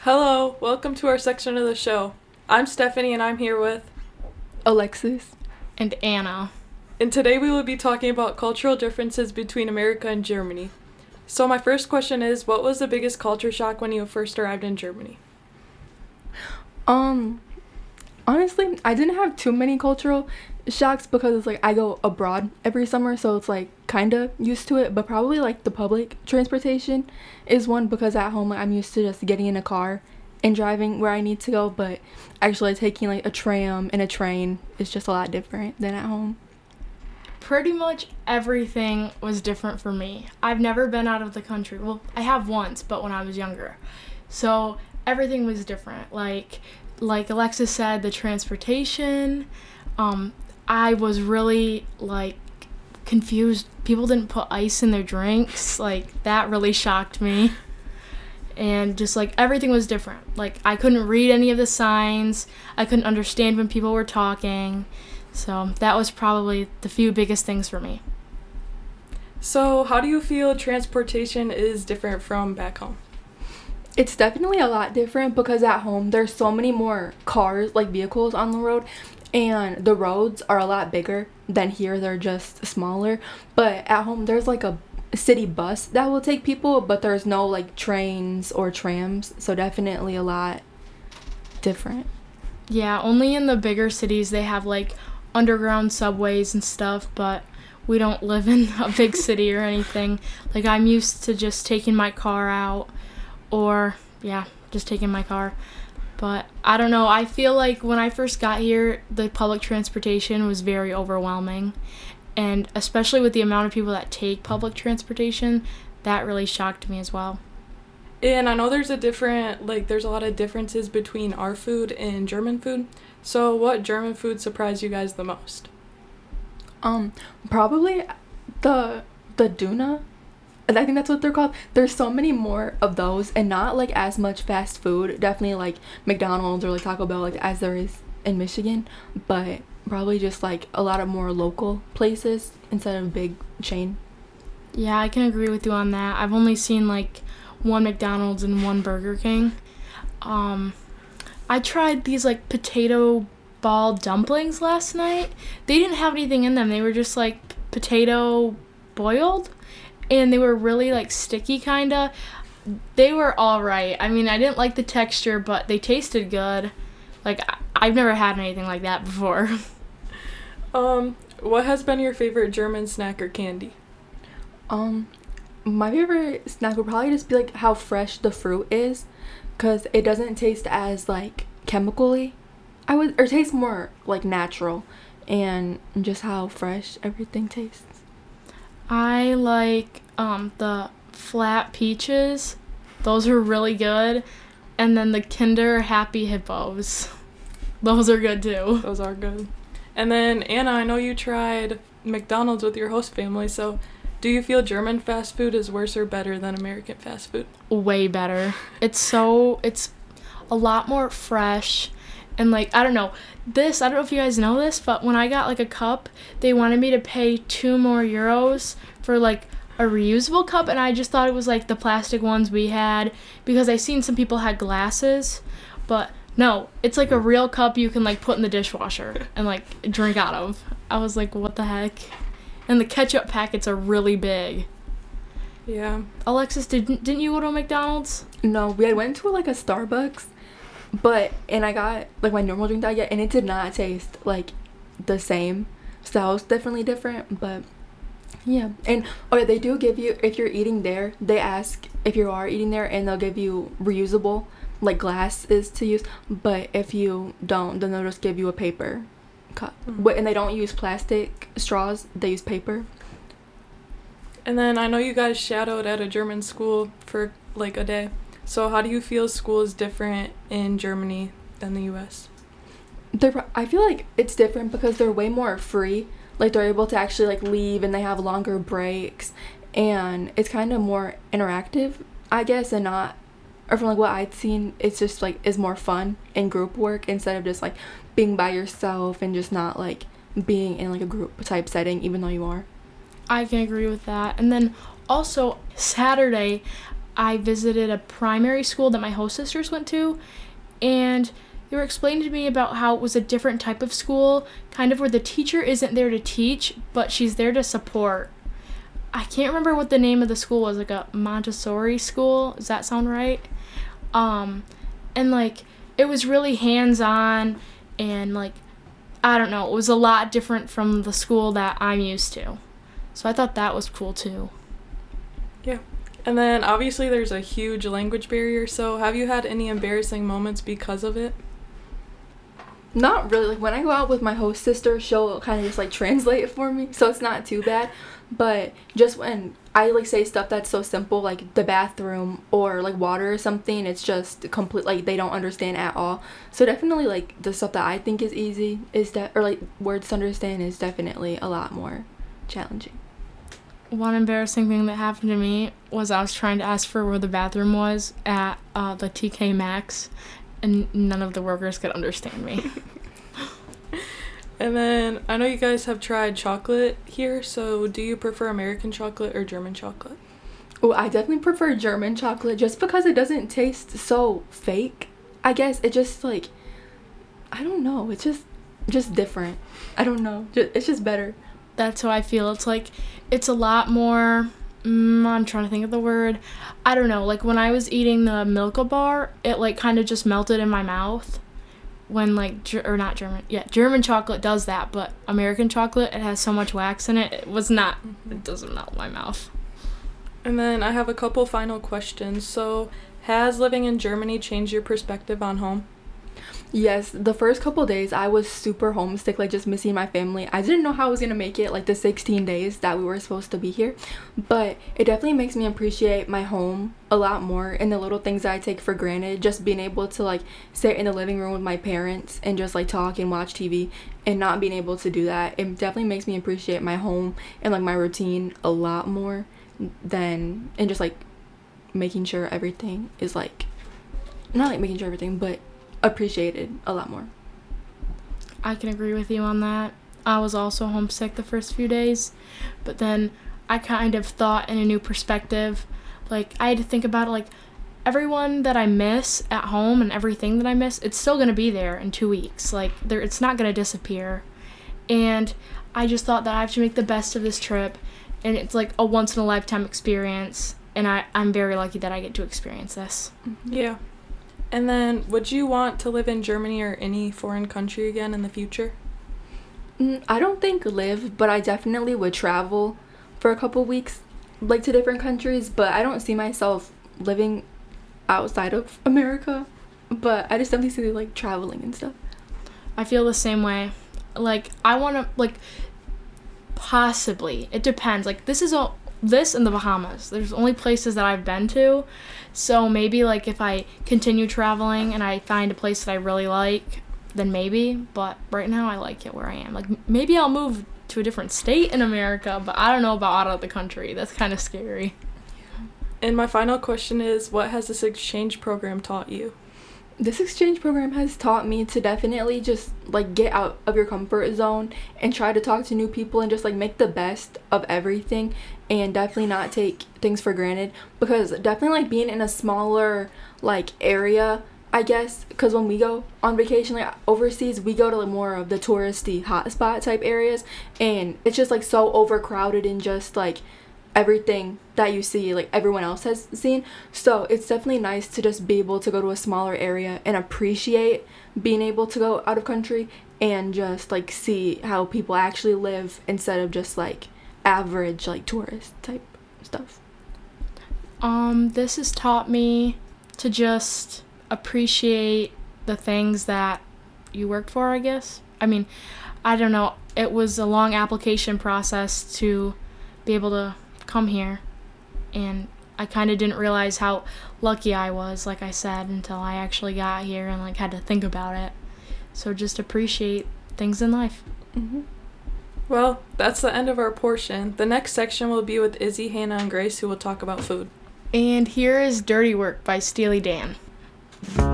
Hello, welcome to our section of the show. I'm Stephanie and I'm here with Alexis. And Anna. And today we will be talking about cultural differences between America and Germany. So my first question is, what was the biggest culture shock when you first arrived in Germany? Honestly, I didn't have too many cultural shocks because it's like I go abroad every summer, so it's like kind of used to it, but probably like the public transportation is one because at home I'm used to just getting in a car and driving where I need to go, but actually taking like a tram and a train is just a lot different than at home. Pretty much everything was different for me. I've never been out of the country. Well, I have once, but when I was younger. So everything was different. Like Alexis said, the transportation. I was really confused. People didn't put ice in their drinks. That really shocked me. And just everything was different. I couldn't read any of the signs. I couldn't understand when people were talking. So that was probably the few biggest things for me. So how do you feel transportation is different from back home? It's definitely a lot different because at home there's so many more cars, vehicles on the road, and the roads are a lot bigger than here. They're just smaller. But at home there's a city bus that will take people, but there's no trains or trams, so definitely a lot different. Yeah, only in the bigger cities they have underground subways and stuff, but we don't live in a big city or anything. I'm used to just taking my car out, or just taking my car. But I don't know, I feel like when I first got here, the public transportation was very overwhelming, and especially with the amount of people that take public transportation, that really shocked me as well. And I know there's there's a lot of differences between our food and German food. So what German food surprised you guys the most? Probably the Döner. I think that's what they're called. There's so many more of those and not as much fast food. Definitely McDonald's or Taco Bell as there is in Michigan, but probably just a lot of more local places instead of big chain. Yeah, I can agree with you on that. I've only seen one McDonald's and one Burger King. I tried these potato ball dumplings last night. They didn't have anything in them. They were just potato boiled, and they were really sticky kinda. They were all right. I mean, I didn't like the texture, but they tasted good. I've never had anything like that before. What has been your favorite German snack or candy? My favorite snack would probably just be how fresh the fruit is, because it doesn't taste as chemically. Or taste more natural, and just how fresh everything tastes. I like the flat peaches. Those are really good. And then the Kinder Happy Hippos. Those are good too. Those are good. And then Anna, I know you tried McDonald's with your host family, so do you feel German fast food is worse or better than American fast food? Way better. It's a lot more fresh, and I don't know. I don't know if you guys know this, but when I got a cup, they wanted me to pay €2 more for a reusable cup, and I just thought it was the plastic ones we had, because I seen some people had glasses, but no, it's a real cup you can put in the dishwasher and drink out of. I was what the heck? And the ketchup packets are really big. Yeah. Alexis, didn't you go to a McDonald's? No, we went to a Starbucks, and I got my normal drink that I get, and it did not taste the same. So that was definitely different, but yeah. And they do give you, if you're eating there, they ask if you are eating there, and they'll give you reusable glasses to use, but if you don't, then they'll just give you a paper cup. And they don't use plastic straws, they use paper. And then I know you guys shadowed at a German school for a day. So how do you feel school is different in Germany than the US? I feel it's different because they're way more free. They're able to actually leave, and they have longer breaks, and it's kind of more interactive, I guess, and not, or from what I'd seen, it's just is more fun in group work instead of just being by yourself and just not being in a group type setting, even though you are. I can agree with that. And then also Saturday, I visited a primary school that my host sisters went to, and they were explaining to me about how it was a different type of school, kind of where the teacher isn't there to teach, but she's there to support. I can't remember what the name of the school was, like a Montessori school. Does that sound right? And like it was really hands-on, and like I don't know, it was a lot different from the school that I'm used to. So I thought that was cool too. Yeah. And then obviously there's a huge language barrier, so have you had any embarrassing moments because of it? Not really. Like, when I go out with my host sister, she'll kind of just like translate it for me, so it's not too bad. But just when I like say stuff that's so simple, like the bathroom or like water or something, it's just complete, like they don't understand at all. So definitely like the stuff that I think is easy is that, or like words to understand, is definitely a lot more challenging. One embarrassing thing that happened to me was I was trying to ask for where the bathroom was at the TK Maxx, and none of the workers could understand me. And then I know you guys have tried chocolate here, so do you prefer American chocolate or German chocolate? Oh, I definitely prefer German chocolate just because it doesn't taste so fake. I guess it just like, I don't know, it's just different. I don't know, it's just better. That's how I feel. It's like, it's a lot more, I'm trying to think of the word. I don't know, like when I was eating the Milka bar, it like kind of just melted in my mouth. When like, German chocolate does that, but American chocolate, it has so much wax in it, it doesn't melt in my mouth. And then I have a couple final questions. So, has living in Germany changed your perspective on home? Yes, the first couple days I was super homesick, like just missing my family. I didn't know how I was gonna make it like the 16 days that we were supposed to be here, but it definitely makes me appreciate my home a lot more, and the little things that I take for granted. Just being able to like sit in the living room with my parents and just like talk and watch TV, and not being able to do that, it definitely makes me appreciate my home and like my routine a lot more than, and just like making sure everything is like, not like making sure everything, but appreciated a lot more. I can agree with you on that. I was also homesick the first few days, but then I kind of thought in a new perspective. Like, I had to think about it, like, everyone that I miss at home and everything that I miss, it's still going to be there in 2 weeks. Like, it's not going to disappear. And I just thought that I have to make the best of this trip, and it's like a once-in-a-lifetime experience, and I'm very lucky that I get to experience this. Yeah. And then, would you want to live in Germany or any foreign country again in the future? I don't think live, but I definitely would travel for a couple weeks, like to different countries, but I don't see myself living outside of America, but I just definitely see like traveling and stuff. I feel the same way. Like, I want to, like, possibly, it depends. Like, this and the Bahamas. There's only places that I've been to. So maybe like if I continue traveling and I find a place that I really like, then maybe. But right now I like it where I am. Like maybe I'll move to a different state in America, but I don't know about out of the country. That's kind of scary. And my final question is, what has this exchange program taught you? This exchange program has taught me to definitely just like get out of your comfort zone and try to talk to new people and just like make the best of everything, and definitely not take things for granted, because definitely like being in a smaller like area, I guess, because when we go on vacation like overseas, we go to like more of the touristy hotspot type areas, and it's just like so overcrowded and just like everything that you see like everyone else has seen. So it's definitely nice to just be able to go to a smaller area and appreciate being able to go out of country and just like see how people actually live instead of just like average like tourist type stuff. This has taught me to just appreciate the things that you work for, I guess. I mean, I don't know, it was a long application process to be able to come here, and I kind of didn't realize how lucky I was, like I said, until I actually got here and like had to think about it. So just appreciate things in life. Well, that's the end of our portion. The next section will be with Izzy, Hannah, and Grace, who will talk about food. And here is Dirty Work by Steely Dan.